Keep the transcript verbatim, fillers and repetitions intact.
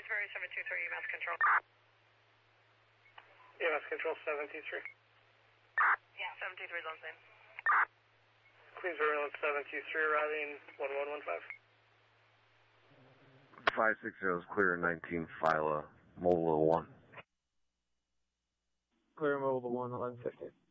Queensbury seven two three, E M S control. E M S control seven two three. Yeah, seven two three is on scene. Queensbury Island seven two three, arriving one one one five. five six zero is clear, nineteen Phyla, mobile one. Clear mobile one, eleven fifty.